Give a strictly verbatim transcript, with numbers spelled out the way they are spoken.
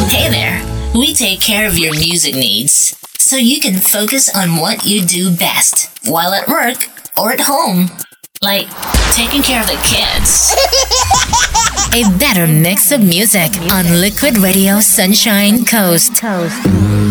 Hey there! We take care of your music needs so you can focus on what you do best while at work or at home. Like taking care of the kids. A better mix of music on Liquid Radio Sunshine Coast.